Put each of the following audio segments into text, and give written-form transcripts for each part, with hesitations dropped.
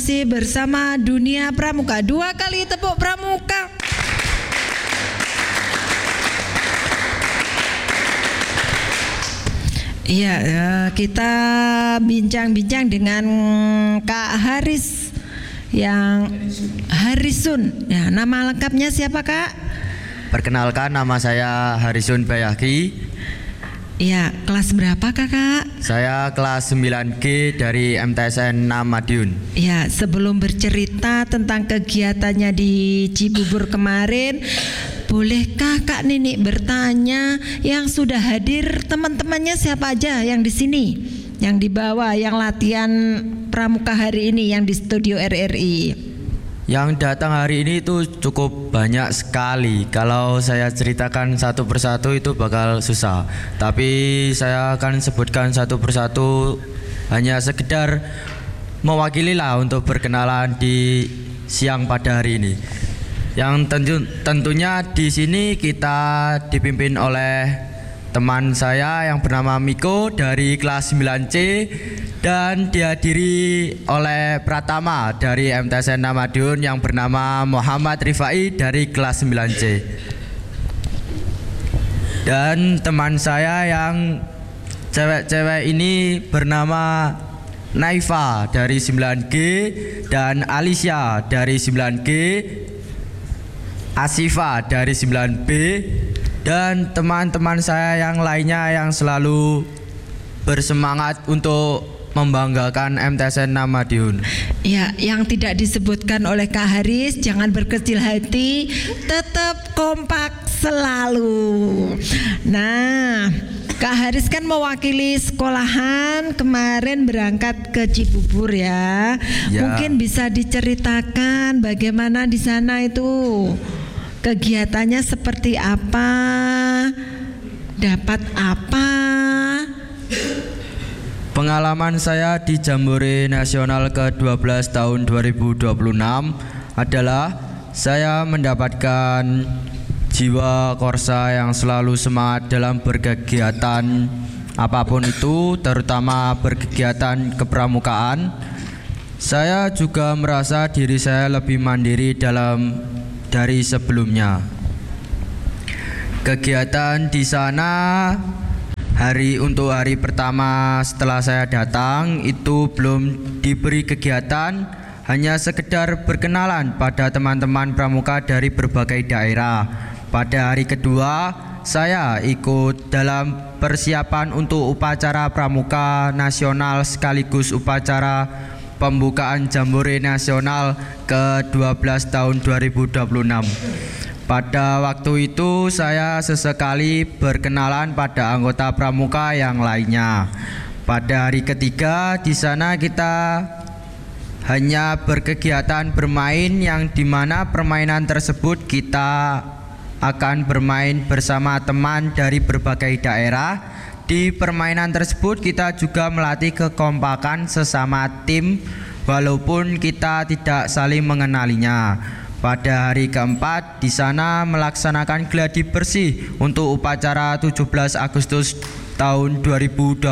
masih bersama Dunia Pramuka. 2 kali tepuk pramuka. Iya, kita bincang-bincang dengan Kak Haris yang Harisun. Ya, nama lengkapnya siapa, Kak? Perkenalkan, nama saya Harisun Bayaki. Ya, kelas berapa, Kakak? Saya kelas 9G dari MTSN 6 Madiun. Ya, sebelum bercerita tentang kegiatannya di Cibubur kemarin, bolehkah Kak Nini bertanya yang sudah hadir teman-temannya siapa aja yang di sini, yang di bawah, yang latihan pramuka hari ini, yang di studio RRI? Yang datang hari ini itu cukup banyak sekali. Kalau saya ceritakan satu persatu itu bakal susah. Tapi saya akan sebutkan satu persatu, hanya sekedar mewakili lah untuk berkenalan di siang pada hari ini. Yang tentunya di sini kita dipimpin oleh teman saya yang bernama Miko dari kelas 9C dan dihadiri oleh Pratama dari MTSN 6 Madiun yang bernama Muhammad Rifai dari kelas 9C. Dan teman saya yang cewek-cewek ini bernama Naifa dari 9G dan Alicia dari 9G, Asifa dari 9B, dan teman-teman saya yang lainnya yang selalu bersemangat untuk membanggakan MTSN 6 Madiun. Ya, yang tidak disebutkan oleh Kak Haris, jangan berkecil hati, tetap kompak selalu. Nah, Kak Haris kan mewakili sekolahan kemarin berangkat ke Cibubur ya. Mungkin bisa diceritakan bagaimana di sana itu kegiatannya seperti apa, dapat apa? Pengalaman saya di Jambore Nasional ke-12 tahun 2026 adalah saya mendapatkan jiwa korsa yang selalu semangat dalam berkegiatan apapun itu, terutama berkegiatan kepramukaan. Saya juga merasa diri saya lebih mandiri dari sebelumnya. Kegiatan di sana untuk hari pertama setelah saya datang itu belum diberi kegiatan, hanya sekedar berkenalan pada teman-teman pramuka dari berbagai daerah. Pada hari kedua saya ikut dalam persiapan untuk upacara pramuka nasional sekaligus upacara pembukaan Jambore Nasional ke-12 tahun 2026. Pada waktu itu saya sesekali berkenalan pada anggota pramuka yang lainnya. Pada hari ketiga di sana kita hanya berkegiatan bermain, yang dimana permainan tersebut kita akan bermain bersama teman dari berbagai daerah. Di permainan tersebut kita juga melatih kekompakan sesama tim walaupun kita tidak saling mengenalinya. Pada hari keempat di sana melaksanakan gladi bersih untuk upacara 17 Agustus tahun 2026.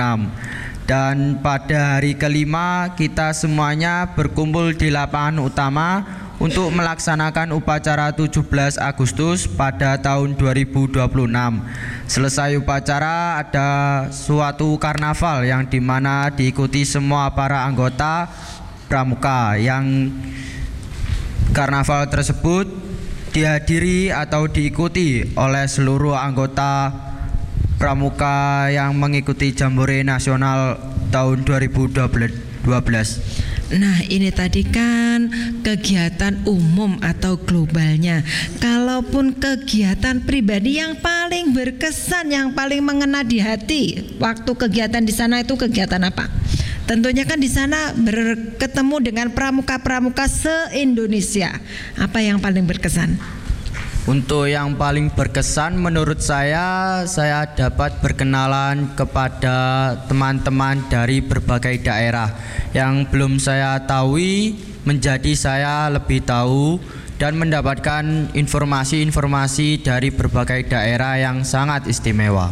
Dan pada hari kelima kita semuanya berkumpul di lapangan utama untuk melaksanakan upacara 17 Agustus pada tahun 2026. Selesai upacara ada suatu karnaval yang dimana diikuti semua para anggota pramuka. Yang karnaval tersebut dihadiri atau diikuti oleh seluruh anggota pramuka yang mengikuti Jambore Nasional tahun 2012. Nah, ini tadi kan kegiatan umum atau globalnya. Kalaupun kegiatan pribadi yang paling berkesan, yang paling mengena di hati waktu kegiatan di sana itu kegiatan apa? Tentunya kan di sana bertemu dengan pramuka-pramuka se-Indonesia. Apa yang paling berkesan? Untuk yang paling berkesan menurut saya dapat berkenalan kepada teman-teman dari berbagai daerah yang belum saya tahu, menjadi saya lebih tahu dan mendapatkan informasi-informasi dari berbagai daerah yang sangat istimewa.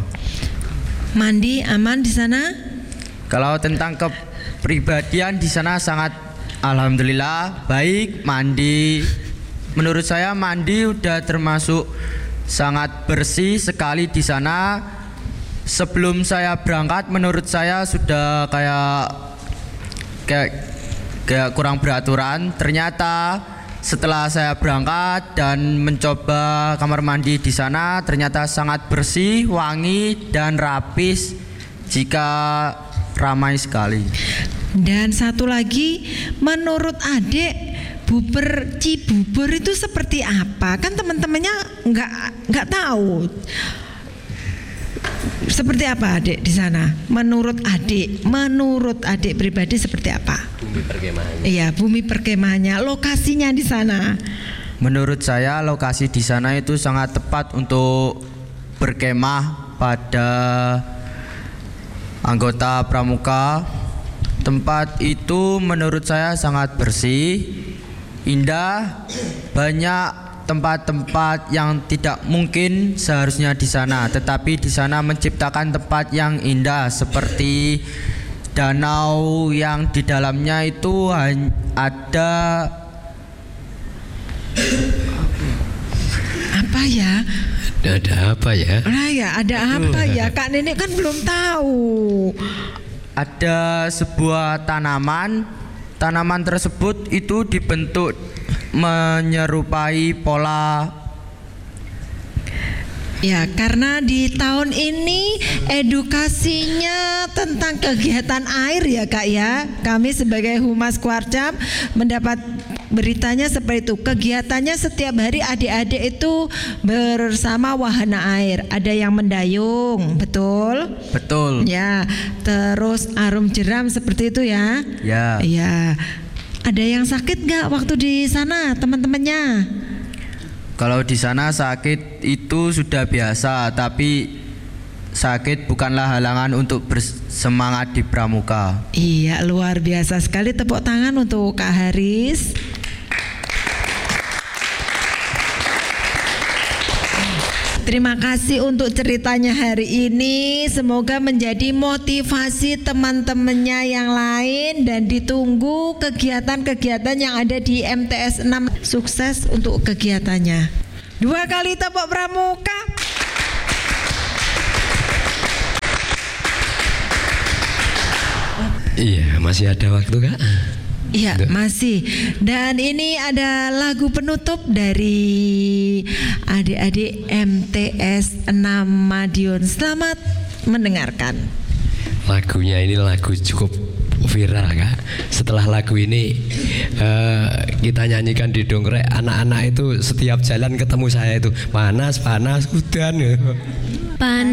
Mandi aman di sana? Kalau tentang kepribadian di sana sangat Alhamdulillah baik. Mandi, menurut saya mandi udah termasuk sangat bersih sekali di sana. Sebelum saya berangkat menurut saya sudah kayak kurang beraturan. Ternyata setelah saya berangkat dan mencoba kamar mandi di sana, ternyata sangat bersih, wangi dan rapih jika ramai sekali. Dan satu lagi, menurut adik, Buber Cibubur itu seperti apa? Kan teman-temannya nggak tahu. Seperti apa adik di sana? Menurut adik pribadi seperti apa? Bumi perkemahannya. Iya, bumi perkemahannya, lokasinya di sana. Menurut saya lokasi di sana itu sangat tepat untuk berkemah pada anggota pramuka. Tempat itu menurut saya sangat bersih, indah, banyak tempat-tempat yang tidak mungkin seharusnya di sana, tetapi di sana menciptakan tempat yang indah seperti danau yang di dalamnya itu ada Apa ya? Ada apa ya? Nah ya, ada apa ya? Kak Nenek kan belum tahu. ada sebuah tanaman. Tanaman tersebut itu dibentuk menyerupai pola. Ya, karena di tahun ini edukasinya tentang kegiatan air ya Kak ya. Kami sebagai Humas Kuarcap mendapat beritanya seperti itu. Kegiatannya setiap hari adik-adik itu bersama wahana air. Ada yang mendayung, betul? Betul. Ya, terus arum jeram seperti itu ya. Ya. Iya. Ada yang sakit nggak waktu di sana teman-temannya? Kalau di sana sakit itu sudah biasa, tapi sakit bukanlah halangan untuk bersemangat di pramuka. Iya, luar biasa sekali. Tepuk tangan untuk Kak Haris. Terima kasih untuk ceritanya hari ini. Semoga menjadi motivasi teman-temannya yang lain dan ditunggu kegiatan-kegiatan yang ada di MTS 6. Sukses untuk kegiatannya. 2 kali tepuk pramuka. Iya, masih ada waktu Kak? Iya, masih. Dan ini ada lagu penutup dari adik-adik MTS 6 Madiun. Selamat mendengarkan. Lagunya ini lagu cukup viral Kak. Setelah lagu ini kita nyanyikan di Dongkrek, anak-anak itu setiap jalan ketemu saya itu panas udan. Panas